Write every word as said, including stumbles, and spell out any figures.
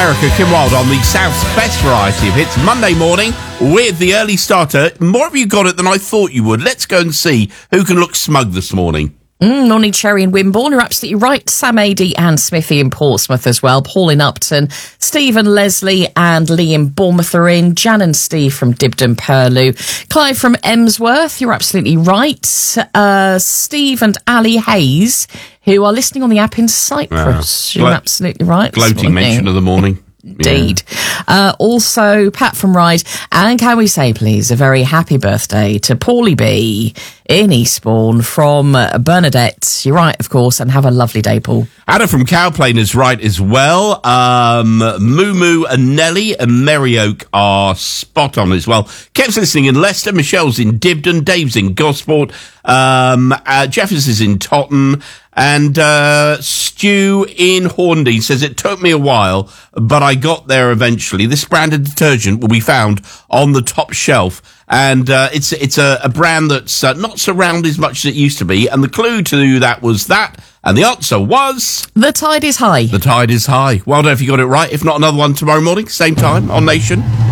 America, Kim Wilde on the South's best variety of hits. Monday morning with the early starter. More of you got it than I thought you would. Let's go and see who can look smug this morning. Mm, Nonny Cherry in Wimborne, you're absolutely right. Sam Adey and Smithy in Portsmouth as well. Paul in Upton, Stephen, Leslie and Lee in Bournemouth are in. Jan and Steve from Dibden Purley. Clive from Emsworth, you're absolutely right. Uh, Steve and Ali Hayes, who are listening on the app in Cyprus. Uh, you're glo- absolutely right. Gloating mention of the morning. Indeed. Yeah. Uh, also, Pat from Ryde. And can we say, please, a very happy birthday to Paulie B in Eastbourne from uh, Bernadette. You're right, of course, and have a lovely day, Paul. Anna from Cowplain is right as well. Um, Moo Moo and Nelly and Merry Oak are spot on as well. Kev's listening in Leicester. Michelle's in Dibden. Dave's in Gosport. Um, uh, Jeffers is in Totton. And uh, Stu in Hornby says, it took me a while, but I got there eventually. This brand of detergent will be found on the top shelf. And uh, it's it's a, a brand that's uh, not so round as much as it used to be. And the clue to that was that. And the answer was... The tide is high. The tide is high. Well done if you got it right. If not, another one tomorrow morning, same time on Nation.